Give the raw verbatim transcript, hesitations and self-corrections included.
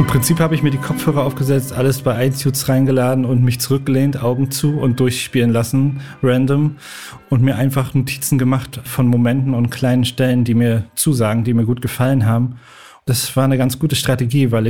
Im Prinzip habe ich mir die Kopfhörer aufgesetzt, alles bei iTunes reingeladen und mich zurückgelehnt, Augen zu und durchspielen lassen, random. Und mir einfach Notizen gemacht von Momenten und kleinen Stellen, die mir zusagen, die mir gut gefallen haben. Das war eine ganz gute Strategie, weil